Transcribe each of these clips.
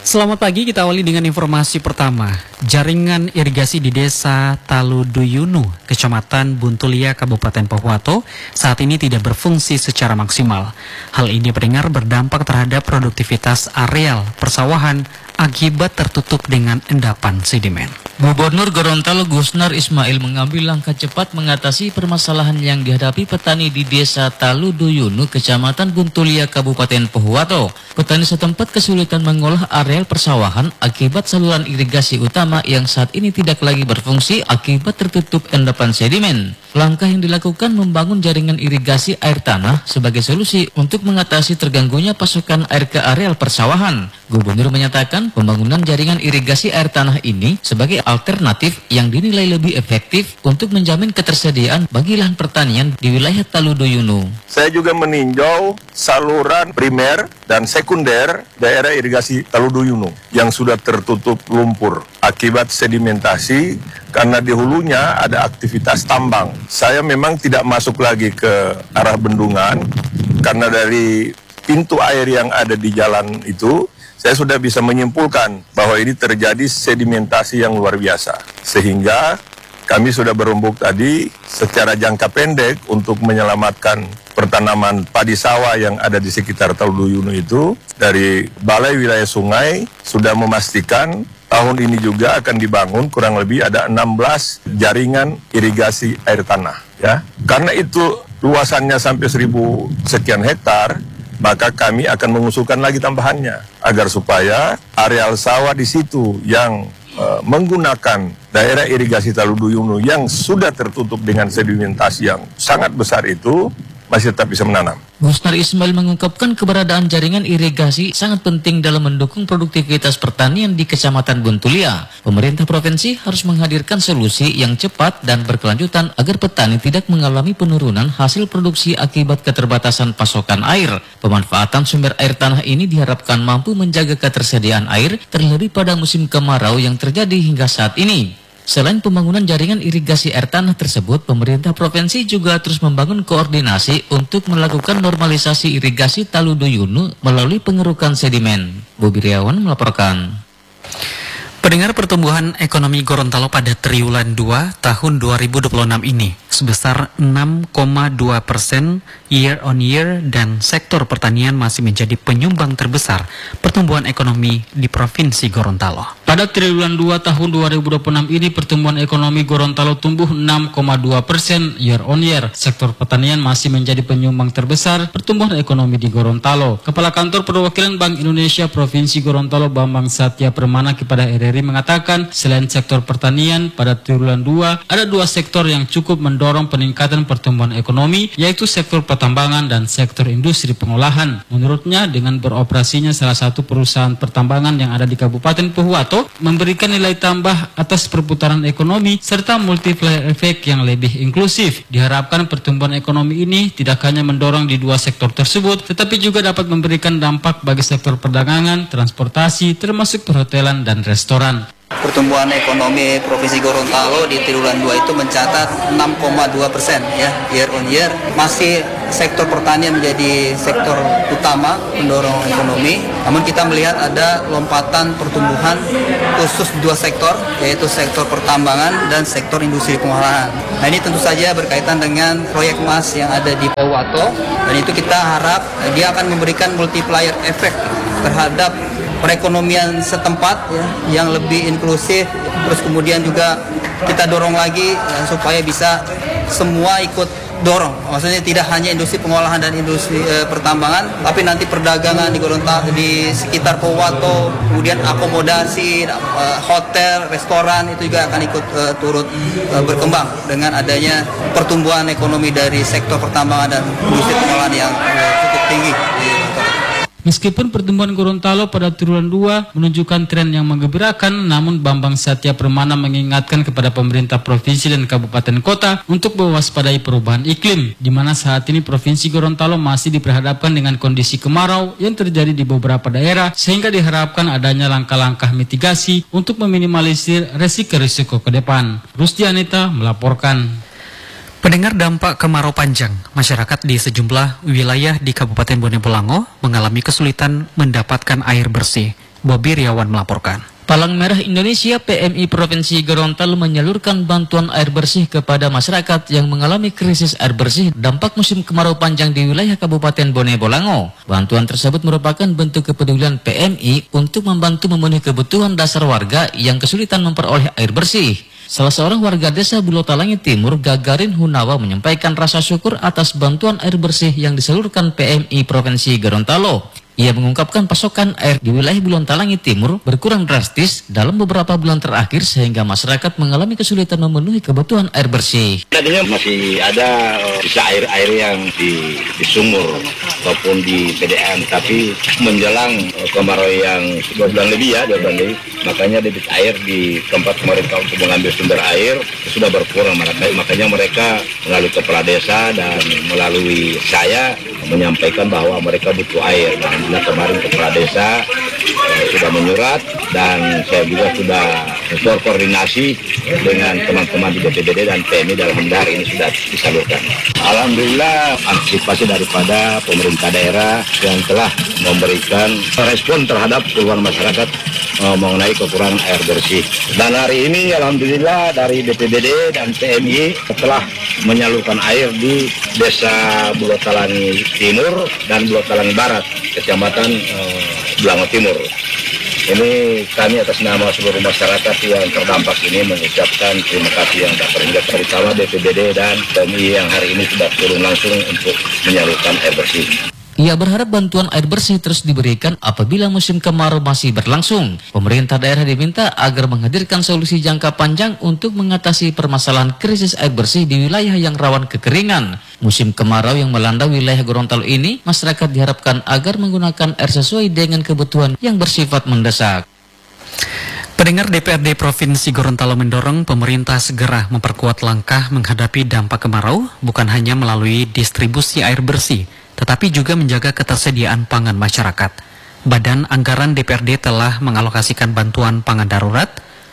Selamat pagi, kita awali dengan informasi pertama. Jaringan irigasi di Desa Taluduyunu, Kecamatan Buntulia, Kabupaten Pohuwato, saat ini tidak berfungsi secara maksimal. Hal ini pendengar berdampak terhadap produktivitas areal persawahan akibat tertutup dengan endapan sedimen. Gubernur Gorontalo Gusnar Ismail mengambil langkah cepat mengatasi permasalahan yang dihadapi petani di Desa Taluduyunu, Kecamatan Buntulia, Kabupaten Pohuwato. Petani setempat kesulitan mengolah areal persawahan akibat saluran irigasi utama yang saat ini tidak lagi berfungsi akibat tertutup endapan sedimen. Langkah yang dilakukan membangun jaringan irigasi air tanah sebagai solusi untuk mengatasi terganggunya pasokan air ke areal persawahan. Gubernur menyatakan pembangunan jaringan irigasi air tanah ini sebagai alternatif yang dinilai lebih efektif untuk menjamin ketersediaan bagi lahan pertanian di wilayah Taluduyunu. Saya juga meninjau saluran primer dan sekunder daerah irigasi Taluduyunu yang sudah tertutup lumpur akibat sedimentasi karena di hulunya ada aktivitas tambang. Saya memang tidak masuk lagi ke arah bendungan karena dari pintu air yang ada di jalan itu saya sudah bisa menyimpulkan bahwa ini terjadi sedimentasi yang luar biasa. Sehingga kami sudah berembuk tadi secara jangka pendek untuk menyelamatkan pertanaman padi sawah yang ada di sekitar Taluduyunu itu. Dari Balai Wilayah Sungai sudah memastikan tahun ini juga akan dibangun kurang lebih ada 16 jaringan irigasi air tanah. Ya. Karena itu luasannya sampai 1.000 sekian hektar, maka kami akan mengusulkan lagi tambahannya agar supaya areal sawah di situ yang menggunakan daerah irigasi Taluduyunu yang sudah tertutup dengan sedimentasi yang sangat besar itu masih tetap bisa menanam. Gusnar Ismail mengungkapkan keberadaan jaringan irigasi sangat penting dalam mendukung produktivitas pertanian di Kecamatan Buntulia. Pemerintah provinsi harus menghadirkan solusi yang cepat dan berkelanjutan agar petani tidak mengalami penurunan hasil produksi akibat keterbatasan pasokan air. Pemanfaatan sumber air tanah ini diharapkan mampu menjaga ketersediaan air terlebih pada musim kemarau yang terjadi hingga saat ini. Selain pembangunan jaringan irigasi air tanah tersebut, pemerintah provinsi juga terus membangun koordinasi untuk melakukan normalisasi irigasi Taluduyunu melalui pengerukan sedimen. Bobi Riawan melaporkan. Pendengar, pertumbuhan ekonomi Gorontalo pada triwulan 2 tahun 2026 ini sebesar 6,2% year on year dan sektor pertanian masih menjadi penyumbang terbesar pertumbuhan ekonomi di Provinsi Gorontalo. Pada triwulan 2 tahun 2026 ini pertumbuhan ekonomi Gorontalo tumbuh 6,2% year on year. Sektor pertanian masih menjadi penyumbang terbesar pertumbuhan ekonomi di Gorontalo. Kepala Kantor Perwakilan Bank Indonesia Provinsi Gorontalo Bambang Satya Permana kepada RRI mengatakan selain sektor pertanian pada triwulan 2 ada dua sektor yang cukup mendorong peningkatan pertumbuhan ekonomi, yaitu sektor pertambangan dan sektor industri pengolahan. Menurutnya dengan beroperasinya salah satu perusahaan pertambangan yang ada di Kabupaten Pohuwato memberikan nilai tambah atas perputaran ekonomi serta multiplier effect yang lebih inklusif. Diharapkan pertumbuhan ekonomi ini tidak hanya mendorong di dua sektor tersebut, tetapi juga dapat memberikan dampak bagi sektor perdagangan, transportasi, termasuk perhotelan dan restoran. Pertumbuhan ekonomi Provinsi Gorontalo di triwulan 2 itu mencatat 6,2% ya, year on year. Masih sektor pertanian menjadi sektor utama pendorong ekonomi. Namun kita melihat ada lompatan pertumbuhan khusus dua sektor, yaitu sektor pertambangan dan sektor industri pengolahan. Nah, ini tentu saja berkaitan dengan proyek MAS yang ada di Pohuwato, dan itu kita harap dia akan memberikan multiplier effect terhadap perekonomian setempat ya, yang lebih inklusif. Terus kemudian juga kita dorong lagi supaya bisa semua ikut dorong. Maksudnya tidak hanya industri pengolahan dan industri pertambangan, tapi nanti perdagangan di Gorontalo, di sekitar Pohuwato, kemudian akomodasi, hotel, restoran itu juga akan ikut turut berkembang dengan adanya pertumbuhan ekonomi dari sektor pertambangan dan industri pengolahan yang cukup tinggi. Meskipun pertumbuhan Gorontalo pada triwulan 2 menunjukkan tren yang menggembirakan, namun Bambang Satya Permana mengingatkan kepada pemerintah provinsi dan kabupaten kota untuk mewaspadai perubahan iklim, di mana saat ini Provinsi Gorontalo masih diperhadapkan dengan kondisi kemarau yang terjadi di beberapa daerah, sehingga diharapkan adanya langkah-langkah mitigasi untuk meminimalisir resiko-risiko ke depan. Rusdi Anita melaporkan. Pendengar, dampak kemarau panjang, masyarakat di sejumlah wilayah di Kabupaten Bone Bolango mengalami kesulitan mendapatkan air bersih. Bobi Riawan melaporkan. Palang Merah Indonesia PMI Provinsi Gorontalo menyalurkan bantuan air bersih kepada masyarakat yang mengalami krisis air bersih dampak musim kemarau panjang di wilayah Kabupaten Bone Bolango. Bantuan tersebut merupakan bentuk kepedulian PMI untuk membantu memenuhi kebutuhan dasar warga yang kesulitan memperoleh air bersih. Salah seorang warga desa Bulotalangi Timur, Gagarin Hunawa, menyampaikan rasa syukur atas bantuan air bersih yang disalurkan PMI Provinsi Gorontalo. Ia mengungkapkan pasokan air di wilayah Bulotalangi Timur berkurang drastis dalam beberapa bulan terakhir sehingga masyarakat mengalami kesulitan memenuhi kebutuhan air bersih. Tadinya masih ada sisa air yang di sumur ataupun di PDAM, tapi menjelang kemarau yang 2 bulan lebih, makanya debit air di tempat pemerintah untuk mengambil sumber air sudah berkurang. Makanya mereka melalui kepala desa dan melalui saya menyampaikan bahwa mereka butuh air. Nah, kemarin kepala desa sudah menyurat dan saya juga sudah berkoordinasi dengan teman-teman di BPBD dan PMI dalam hari ini sudah disalurkan. Alhamdulillah antisipasi daripada pemerintah daerah yang telah memberikan respon terhadap keluhan masyarakat mengenai kekurangan air bersih. Dan hari ini alhamdulillah dari BPBD dan PMI telah menyalurkan air di Desa Bulotalangi Timur dan Bulotalangi Barat, Kecamatan Belango Timur. Ini kami atas nama seluruh masyarakat yang terdampak ini mengucapkan terima kasih yang tak terhingga, terutama BPBD dan PMI yang hari ini sudah turun langsung untuk menyalurkan air bersih. Ia berharap bantuan air bersih terus diberikan apabila musim kemarau masih berlangsung. Pemerintah daerah diminta agar menghadirkan solusi jangka panjang untuk mengatasi permasalahan krisis air bersih di wilayah yang rawan kekeringan. Musim kemarau yang melanda wilayah Gorontalo ini, masyarakat diharapkan agar menggunakan air sesuai dengan kebutuhan yang bersifat mendesak. Pendengar, DPRD Provinsi Gorontalo mendorong pemerintah segera memperkuat langkah menghadapi dampak kemarau, bukan hanya melalui distribusi air bersih, tetapi juga menjaga ketersediaan pangan masyarakat. Badan Anggaran DPRD telah mengalokasikan bantuan pangan darurat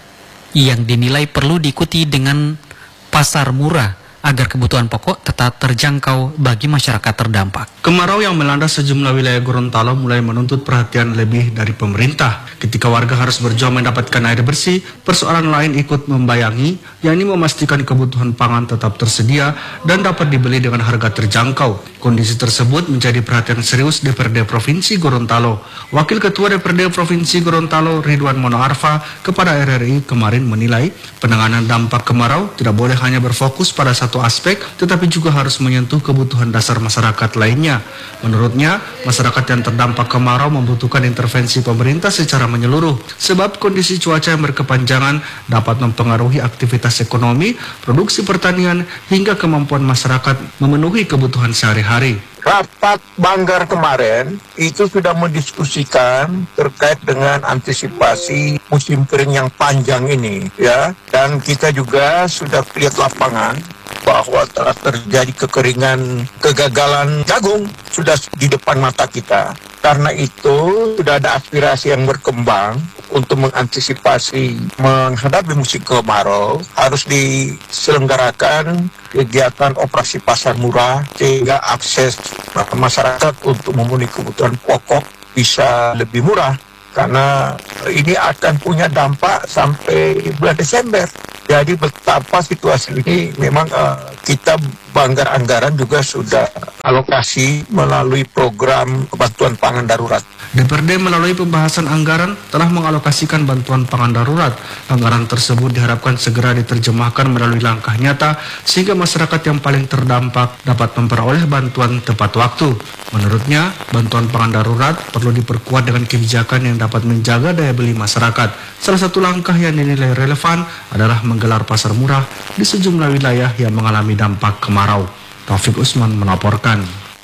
yang dinilai perlu diikuti dengan pasar murah agar kebutuhan pokok tetap terjangkau bagi masyarakat terdampak. Kemarau yang melanda sejumlah wilayah Gorontalo mulai menuntut perhatian lebih dari pemerintah. Ketika warga harus berjuang mendapatkan air bersih, persoalan lain ikut membayangi, yakni memastikan kebutuhan pangan tetap tersedia dan dapat dibeli dengan harga terjangkau. Kondisi tersebut menjadi perhatian serius DPRD Provinsi Gorontalo. Wakil Ketua DPRD Provinsi Gorontalo, Ridwan Monoarfa, kepada RRI kemarin menilai penanganan dampak kemarau tidak boleh hanya berfokus pada satu aspek, tetapi juga harus menyentuh kebutuhan dasar masyarakat lainnya. Menurutnya, masyarakat yang terdampak kemarau membutuhkan intervensi pemerintah secara menyeluruh, sebab kondisi cuaca yang berkepanjangan dapat mempengaruhi aktivitas ekonomi, produksi pertanian, hingga kemampuan masyarakat memenuhi kebutuhan sehari-hari. Rapat Banggar kemarin itu sudah mendiskusikan terkait dengan antisipasi musim kering yang panjang ini, ya. Dan kita juga sudah lihat lapangan bahwa telah terjadi kekeringan, kegagalan jagung sudah di depan mata kita. Karena itu sudah ada aspirasi yang berkembang untuk mengantisipasi menghadapi musim kemarau, harus diselenggarakan kegiatan operasi pasar murah sehingga akses masyarakat untuk memenuhi kebutuhan pokok bisa lebih murah. Karena ini akan punya dampak sampai bulan Desember. Jadi betapa situasi ini memang kita Banggar Anggaran juga sudah alokasi melalui program bantuan pangan darurat. DPRD melalui pembahasan anggaran telah mengalokasikan bantuan pangan darurat. Anggaran tersebut diharapkan segera diterjemahkan melalui langkah nyata sehingga masyarakat yang paling terdampak dapat memperoleh bantuan tepat waktu. Menurutnya, bantuan pangan darurat perlu diperkuat dengan kebijakan yang dapat menjaga daya beli masyarakat. Salah satu langkah yang dinilai relevan adalah menggelar pasar murah di sejumlah wilayah yang mengalami dampak kemarau. Taufik Usman melaporkan.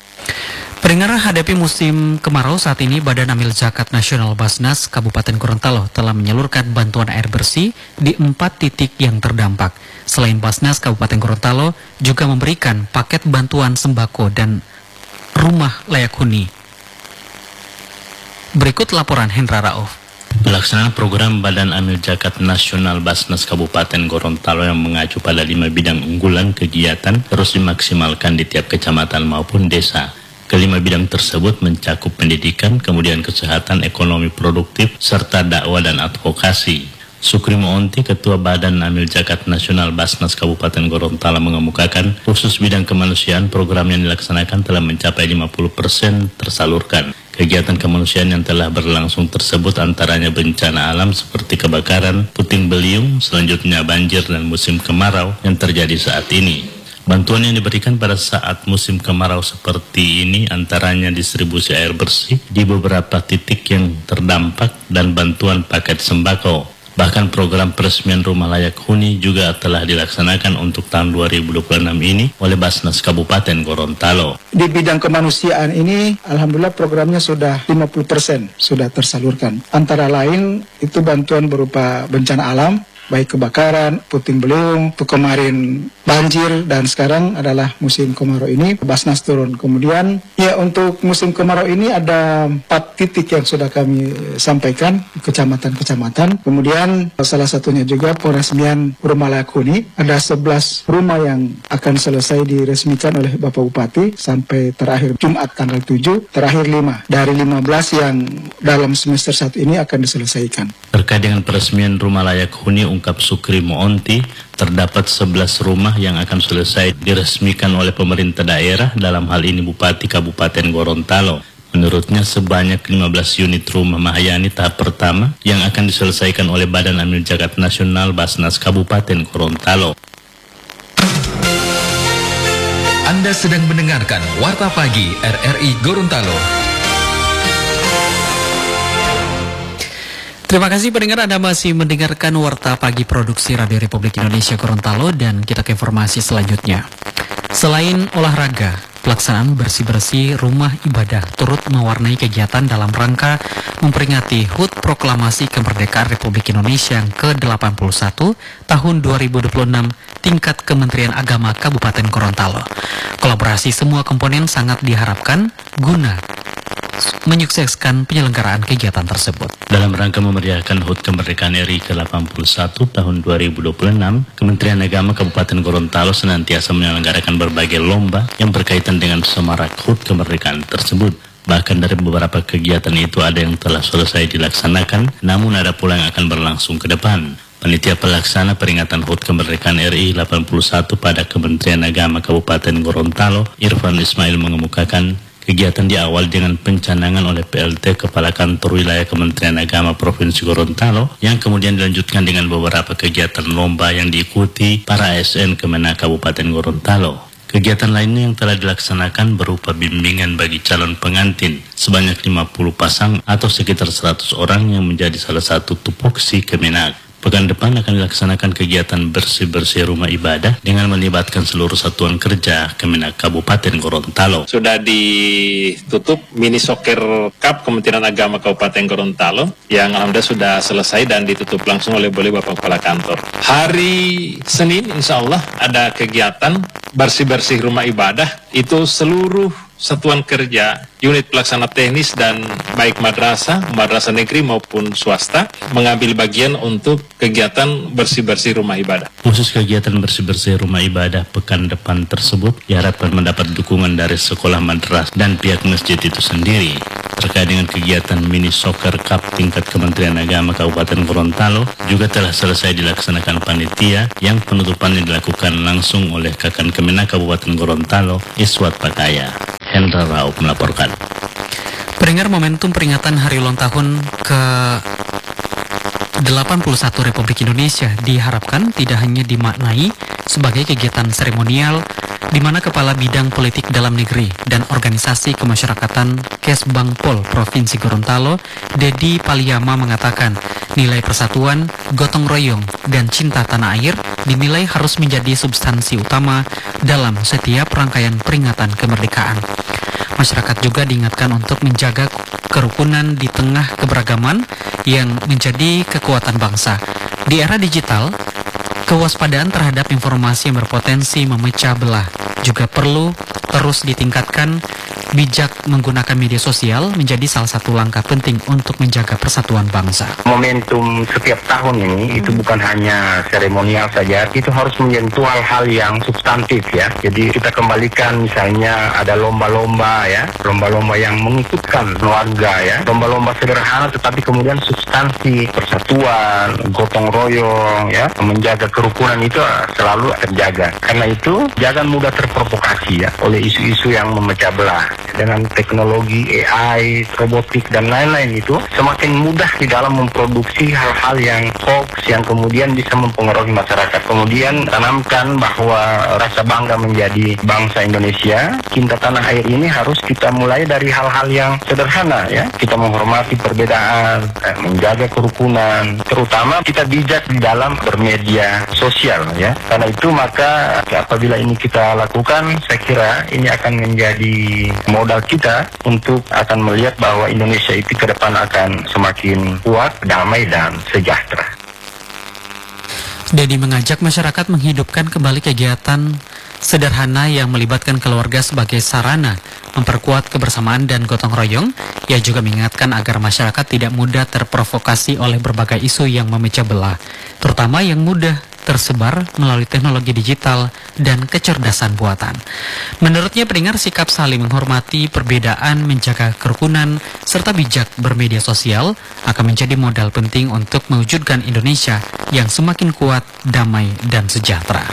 Pendengar, hadapi musim kemarau saat ini, Badan Amil Zakat Nasional Basnas Kabupaten Gorontalo telah menyalurkan bantuan air bersih di 4 titik yang terdampak. Selain Basnas, Kabupaten Gorontalo juga memberikan paket bantuan sembako dan rumah layak huni. Berikut laporan Hendra Rauf. Pelaksanaan program Badan Amil Zakat Nasional Basnas Kabupaten Gorontalo yang mengacu pada 5 bidang unggulan kegiatan terus dimaksimalkan di tiap kecamatan maupun desa. Kelima bidang tersebut mencakup pendidikan, kemudian kesehatan, ekonomi produktif, serta dakwah dan advokasi. Sukrimo Onti, Ketua Badan Amil Zakat Nasional Basnas Kabupaten Gorontalo mengemukakan, khusus bidang kemanusiaan program yang dilaksanakan telah mencapai 50% tersalurkan. Kegiatan kemanusiaan yang telah berlangsung tersebut antaranya bencana alam seperti kebakaran, puting beliung, selanjutnya banjir dan musim kemarau yang terjadi saat ini. Bantuan yang diberikan pada saat musim kemarau seperti ini antaranya distribusi air bersih di beberapa titik yang terdampak dan bantuan paket sembako. Bahkan program peresmian rumah layak huni juga telah dilaksanakan untuk tahun 2026 ini oleh Basnas Kabupaten Gorontalo. Di bidang kemanusiaan ini, alhamdulillah programnya sudah 50% sudah tersalurkan. Antara lain itu bantuan berupa bencana alam, baik kebakaran, puting beliung, itu kemarin banjir, dan sekarang adalah musim kemarau ini, Basnas turun. Kemudian, ya untuk musim kemarau ini ada 4 titik yang sudah kami sampaikan, kecamatan-kecamatan. Kemudian, salah satunya juga peresmian rumah layak huni. Ada 11 rumah yang akan selesai diresmikan oleh Bapak Bupati sampai terakhir Jumat tanggal 7, terakhir 5. Dari 15 yang dalam semester 1 ini akan diselesaikan. Terkait dengan peresmian rumah layak huni, ungkap Sukrimo Onti, terdapat 11 rumah yang akan selesai diresmikan oleh pemerintah daerah, dalam hal ini Bupati Kabupaten Gorontalo. Menurutnya sebanyak 15 unit rumah Mahayani tahap pertama yang akan diselesaikan oleh Badan Amil Zakat Nasional Basnas Kabupaten Gorontalo. Anda sedang mendengarkan Warta Pagi RRI Gorontalo. Terima kasih pendengar, Anda masih mendengarkan Warta Pagi Produksi Radio Republik Indonesia Gorontalo, dan kita ke informasi selanjutnya. Selain olahraga, pelaksanaan bersih-bersih rumah ibadah turut mewarnai kegiatan dalam rangka memperingati HUT Proklamasi Kemerdekaan Republik Indonesia yang ke-81 tahun 2026 tingkat Kementerian Agama Kabupaten Gorontalo. Kolaborasi semua komponen sangat diharapkan guna menyukseskan penyelenggaraan kegiatan tersebut. Dalam rangka memeriahkan HUT Kemerdekaan RI ke-81 tahun 2026, Kementerian Agama Kabupaten Gorontalo senantiasa menyelenggarakan berbagai lomba yang berkaitan dengan semarak HUT Kemerdekaan tersebut. Bahkan dari beberapa kegiatan itu ada yang telah selesai dilaksanakan, namun ada pula yang akan berlangsung ke depan. Panitia pelaksana peringatan HUT Kemerdekaan RI 81 pada Kementerian Agama Kabupaten Gorontalo, Irfan Ismail mengemukakan, kegiatan diawali dengan pencanangan oleh PLT Kepala Kantor Wilayah Kementerian Agama Provinsi Gorontalo, yang kemudian dilanjutkan dengan beberapa kegiatan lomba yang diikuti para ASN Kemenak Kabupaten Gorontalo. Kegiatan lainnya yang telah dilaksanakan berupa bimbingan bagi calon pengantin sebanyak 50 pasang atau sekitar 100 orang yang menjadi salah satu tupoksi Kemenak. Pekan depan akan dilaksanakan kegiatan bersih-bersih rumah ibadah dengan melibatkan seluruh satuan kerja Kemenak Kabupaten Gorontalo. Sudah ditutup mini soccer cup Kementerian Agama Kabupaten Gorontalo yang alhamdulillah sudah selesai dan ditutup langsung oleh Bapak Kepala Kantor. Hari Senin insya Allah ada kegiatan bersih-bersih rumah ibadah, itu seluruh satuan kerja, unit pelaksana teknis dan baik madrasah negeri maupun swasta mengambil bagian untuk kegiatan bersih-bersih rumah ibadah. Khusus kegiatan bersih-bersih rumah ibadah pekan depan tersebut diharapkan mendapat dukungan dari sekolah madrasah dan pihak masjid itu sendiri. Terkait dengan kegiatan mini soccer cup tingkat Kementerian Agama Kabupaten Gorontalo juga telah selesai dilaksanakan panitia yang penutupannya dilakukan langsung oleh Kakan Kemenak Kabupaten Gorontalo, Iswat Pakaya. Hendra Raup melaporkan. Pendengar, momentum peringatan Hari Ulang Tahun ke-81 Republik Indonesia diharapkan tidak hanya dimaknai sebagai kegiatan seremonial di mana Kepala Bidang Politik Dalam Negeri dan Organisasi Kemasyarakatan Kesbangpol Provinsi Gorontalo, Dedi Paliama mengatakan nilai persatuan, gotong royong, dan cinta tanah air dinilai harus menjadi substansi utama dalam setiap rangkaian peringatan kemerdekaan. Masyarakat juga diingatkan untuk menjaga kerukunan di tengah keberagaman yang menjadi kekuatan bangsa. Di era digital, kewaspadaan terhadap informasi yang berpotensi memecah belah juga perlu terus ditingkatkan bijak menggunakan media sosial menjadi salah satu langkah penting untuk menjaga persatuan bangsa. Momentum setiap tahun ini itu bukan hanya seremonial saja, itu harus menyentuh hal-hal yang substantif ya. Jadi kita kembalikan misalnya ada lomba-lomba ya, lomba-lomba yang mengikutkan warga ya, lomba-lomba sederhana tetapi kemudian substansi, persatuan, gotong royong ya, menjaga kerukunan itu selalu terjaga. Karena itu jangan mudah terprovokasi ya oleh isu-isu yang memecah belah. Dengan teknologi AI, robotik dan lain-lain itu semakin mudah di dalam memproduksi hal-hal yang hoax yang kemudian bisa mempengaruhi masyarakat. Kemudian tanamkan bahwa rasa bangga menjadi bangsa Indonesia, cinta tanah air ini harus kita mulai dari hal-hal yang sederhana ya. Kita menghormati perbedaan, menjaga kerukunan, terutama kita bijak di dalam bermedia sosial ya. Karena itu maka apabila ini kita lakukan, saya kira ini akan menjadi modal kita untuk akan melihat bahwa Indonesia itu ke depan akan semakin kuat, damai dan sejahtera. Dedi mengajak masyarakat menghidupkan kembali kegiatan sederhana yang melibatkan keluarga sebagai sarana memperkuat kebersamaan dan gotong royong. Ia juga mengingatkan agar masyarakat tidak mudah terprovokasi oleh berbagai isu yang memecah belah, terutama yang mudah tersebar melalui teknologi digital dan kecerdasan buatan. Menurutnya, pendengar, sikap saling menghormati perbedaan, menjaga kerukunan, serta bijak bermedia sosial akan menjadi modal penting untuk mewujudkan Indonesia yang semakin kuat, damai, dan sejahtera.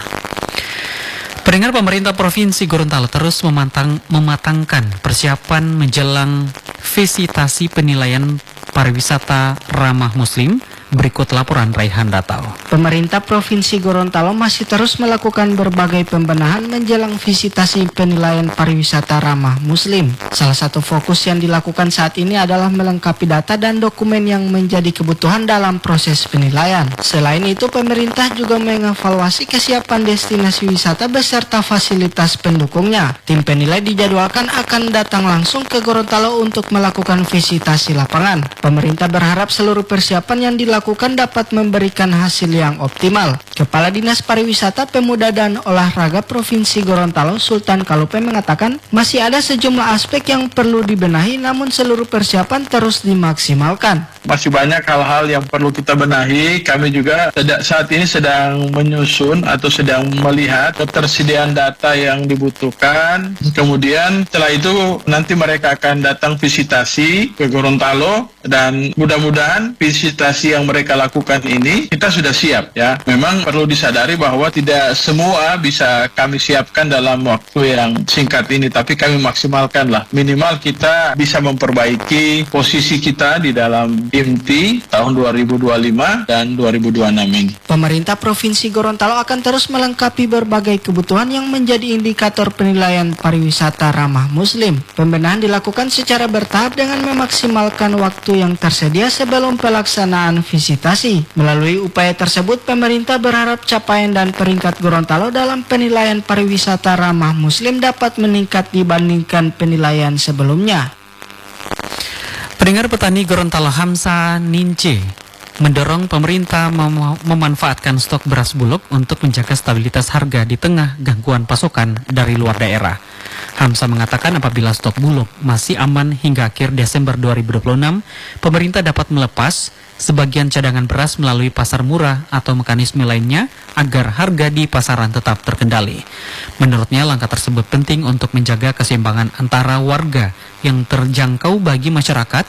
Pendengar, pemerintah Provinsi Gorontalo terus mematangkan persiapan menjelang visitasi penilaian pariwisata ramah Muslim. Berikut laporan Raihan Datau. Pemerintah Provinsi Gorontalo masih terus melakukan berbagai pembenahan menjelang visitasi penilaian pariwisata ramah Muslim. Salah satu fokus yang dilakukan saat ini adalah melengkapi data dan dokumen yang menjadi kebutuhan dalam proses penilaian. Selain itu, pemerintah juga mengevaluasi kesiapan destinasi wisata beserta fasilitas pendukungnya. Tim penilai dijadwalkan akan datang langsung ke Gorontalo untuk melakukan visitasi lapangan. Pemerintah berharap seluruh persiapan yang dilakukan dapat memberikan hasil yang optimal. Kepala Dinas Pariwisata, Pemuda dan Olahraga Provinsi Gorontalo, Sultan Kalupe, mengatakan masih ada sejumlah aspek yang perlu dibenahi, namun seluruh persiapan terus dimaksimalkan. Masih banyak hal-hal yang perlu kita benahi. Kami juga saat ini sedang menyusun atau sedang melihat ketersediaan data yang dibutuhkan. Kemudian setelah itu nanti mereka akan datang visitasi ke Gorontalo, dan mudah-mudahan visitasi yang mereka lakukan ini kita sudah siap ya. Memang perlu disadari bahwa tidak semua bisa kami siapkan dalam waktu yang singkat ini, tapi kami maksimalkan lah. Minimal kita bisa memperbaiki posisi kita di dalam IMTI tahun 2025 dan 2026 ini. Pemerintah Provinsi Gorontalo akan terus melengkapi berbagai kebutuhan yang menjadi indikator penilaian pariwisata ramah Muslim. Pembenahan dilakukan secara bertahap dengan memaksimalkan waktu yang tersedia sebelum pelaksanaan visitasi. Melalui upaya tersebut, pemerintah berharap capaian dan peringkat Gorontalo dalam penilaian pariwisata ramah Muslim dapat meningkat dibandingkan penilaian sebelumnya. Pendengar, petani Gorontalo Hamsa Nince mendorong pemerintah memanfaatkan stok beras bulog untuk menjaga stabilitas harga di tengah gangguan pasokan dari luar daerah. Hamsa mengatakan apabila stok bulog masih aman hingga akhir Desember 2026, pemerintah dapat melepas sebagian cadangan beras melalui pasar murah atau mekanisme lainnya agar harga di pasaran tetap terkendali. Menurutnya, langkah tersebut penting untuk menjaga keseimbangan antara warga yang terjangkau bagi masyarakat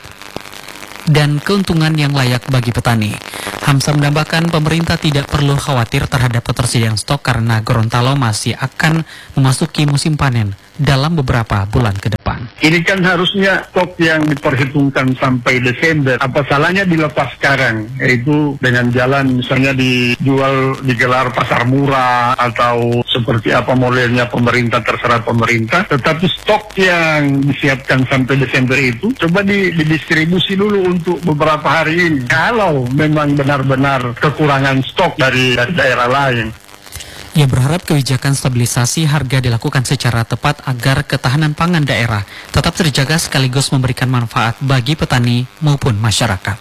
dan keuntungan yang layak bagi petani. Hamsa menambahkan pemerintah tidak perlu khawatir terhadap ketersediaan stok karena Gorontalo masih akan memasuki musim panen dalam beberapa bulan ke depan. Ini kan harusnya stok yang diperhitungkan sampai Desember. Apa salahnya dilepas sekarang? Yaitu dengan jalan misalnya digelar pasar murah atau seperti apa modelnya pemerintah, terserah pemerintah. Tetapi stok yang disiapkan sampai Desember itu coba didistribusi dulu untuk beberapa hari ini. Kalau memang benar-benar kekurangan stok dari daerah lain. Ia berharap kebijakan stabilisasi harga dilakukan secara tepat agar ketahanan pangan daerah tetap terjaga sekaligus memberikan manfaat bagi petani maupun masyarakat.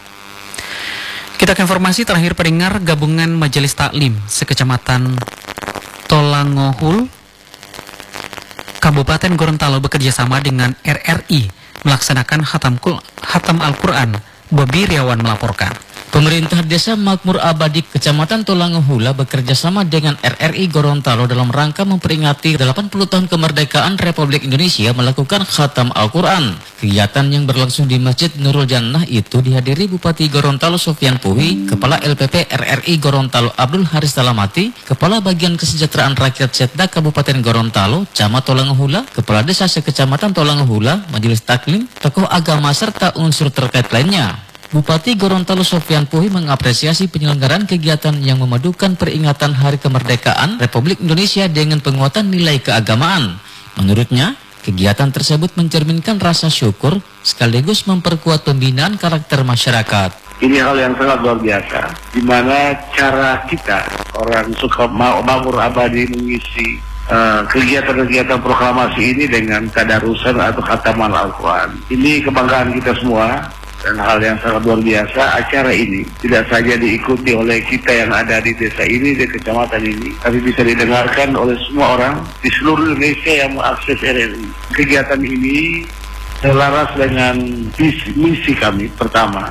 Kita ke informasi terakhir, pendengar. Gabungan Majelis Taklim sekecamatan Tolangohul Kabupaten Gorontalo bekerjasama dengan RRI melaksanakan Hatam Al-Quran. Bobi Riawan melaporkan. Pemerintah Desa Makmur Abadi Kecamatan Tolangohula bekerjasama dengan RRI Gorontalo dalam rangka memperingati 80 tahun kemerdekaan Republik Indonesia melakukan Khatam Al-Quran. Kegiatan yang berlangsung di Masjid Nurul Jannah itu dihadiri Bupati Gorontalo Sofyan Puhi, Kepala LPP RRI Gorontalo Abdul Haris Talamati, Kepala Bagian Kesejahteraan Rakyat Setda Kabupaten Gorontalo, Camat Tolangohula, Kepala Desa Sekecamatan Tolangohula, Majelis Taklim, tokoh agama serta unsur terkait lainnya. Bupati Gorontalo Sofyan Puhi mengapresiasi penyelenggaraan kegiatan yang memadukan peringatan Hari Kemerdekaan Republik Indonesia dengan penguatan nilai keagamaan. Menurutnya, kegiatan tersebut mencerminkan rasa syukur sekaligus memperkuat pembinaan karakter masyarakat. Ini hal yang sangat luar biasa, di mana cara kita, orang suka Makmur Abadi mengisi kegiatan-kegiatan proklamasi ini dengan tadarusan atau khataman Al-Quran. Ini kebanggaan kita semua. Dan hal yang sangat luar biasa, acara ini tidak saja diikuti oleh kita yang ada di desa ini, di kecamatan ini, tapi bisa didengarkan oleh semua orang di seluruh Indonesia yang mengakses RRI. Kegiatan ini selaras dengan misi kami. Pertama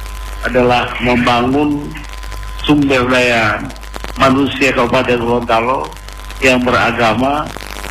adalah membangun sumber daya manusia Kabupaten Gorontalo yang beragama,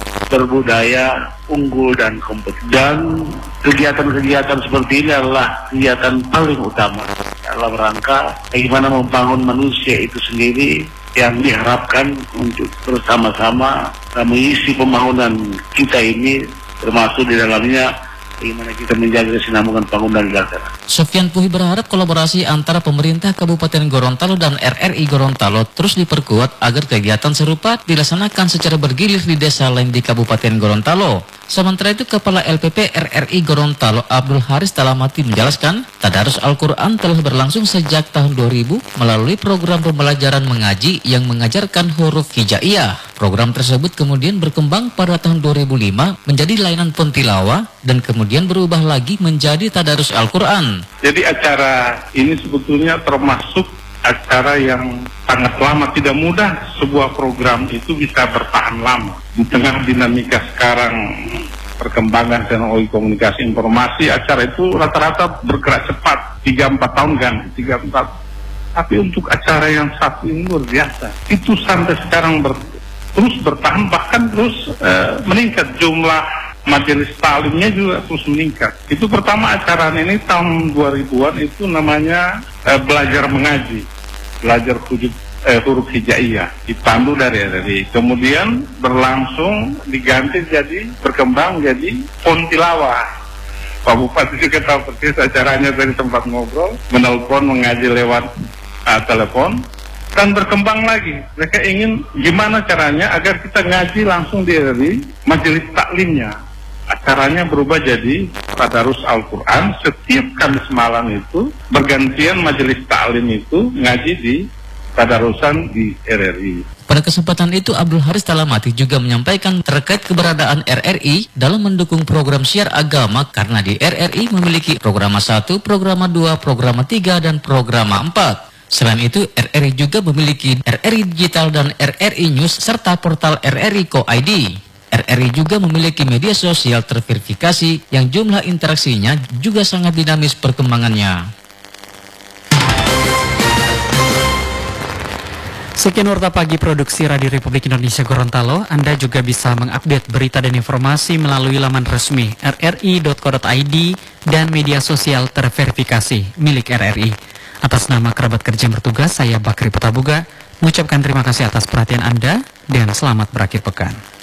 berbudaya, unggul dan kompeten. Dan kegiatan-kegiatan seperti ini adalah kegiatan paling utama dalam rangka bagaimana membangun manusia itu sendiri yang diharapkan untuk bersama-sama mengisi pembangunan kita ini, termasuk di dalamnya bagaimana kita menjaga kesinambungan pembangunan di daerah. Sofyan Puhi berharap kolaborasi antara pemerintah Kabupaten Gorontalo dan RRI Gorontalo terus diperkuat agar kegiatan serupa dilaksanakan secara bergilir di desa lain di Kabupaten Gorontalo. Sementara itu, Kepala LPP RRI Gorontalo Abdul Haris Talamati menjelaskan, Tadarus Al-Quran telah berlangsung sejak tahun 2000 melalui program pembelajaran mengaji yang mengajarkan huruf hijaiyah. Program tersebut kemudian berkembang pada tahun 2005 menjadi layanan pentilawah dan kemudian berubah lagi menjadi Tadarus Al-Quran. Jadi acara ini sebetulnya termasuk acara yang sangat lama. Tidak mudah sebuah program itu bisa bertahan lama. Di tengah dinamika sekarang, perkembangan teknologi komunikasi informasi, acara itu rata-rata bergerak cepat, 3-4 tahun kan, 3-4. Tapi untuk acara yang satu ini luar biasa. Itu sampai sekarang terus bertahan, bahkan terus meningkat jumlah majelis taklimnya juga terus meningkat. Itu pertama acara ini tahun 2000-an itu namanya belajar mengaji, belajar huruf hijaiyah, dipandu dari RRI. Kemudian berlangsung diganti jadi berkembang jadi pontilawah. Pak Bupati juga tahu persis acaranya, dari tempat ngobrol, menelpon, mengaji lewat telepon, dan berkembang lagi. Mereka ingin gimana caranya agar kita ngaji langsung di RRI, majelis taklimnya. Acaranya berubah jadi Tadarus Al-Quran. Setiap Kamis malam itu bergantian majelis taklim itu ngaji di tadarusan di RRI. Pada kesempatan itu, Abdul Haris Talamati juga menyampaikan terkait keberadaan RRI dalam mendukung program syiar agama karena di RRI memiliki program 1, program 2, program 3, dan program 4. Selain itu, RRI juga memiliki RRI Digital dan RRI News serta portal RRI Co.id. RRI juga memiliki media sosial terverifikasi yang jumlah interaksinya juga sangat dinamis perkembangannya. Sekian Warta Pagi Produksi Radio Republik Indonesia Gorontalo. Anda juga bisa mengupdate berita dan informasi melalui laman resmi rri.co.id dan media sosial terverifikasi milik RRI. Atas nama kerabat kerja yang bertugas, saya Bakri Petabuga mengucapkan terima kasih atas perhatian Anda dan selamat berakhir pekan.